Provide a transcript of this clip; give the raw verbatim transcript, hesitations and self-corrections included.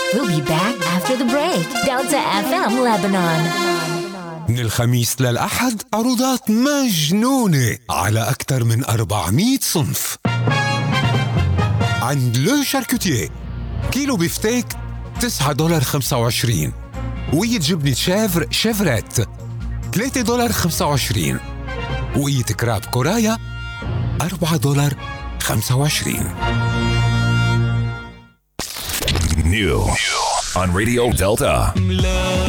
We'll be back after the break. Delta إف إم Lebanon. من الخميس للأحد عروضات مجنونة على أكثر من أربعمية صنف. عند لو شاركوتيه كيلو بفتيك تسعة دولار خمسة وعشرين، وقية جبنة شيفر شيفريت ثلاثة دولار خمسة وعشرين، وقية كراب كورايا أربعة دولار خمسة وعشرين. New on Radio Delta.